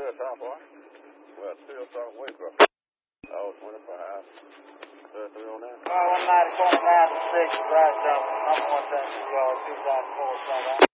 Still top boy? Well, still starting Waycross. Oh, 25. 309. 194, 9 to 6, right jump. I'm 1 10 2 4, 2 4,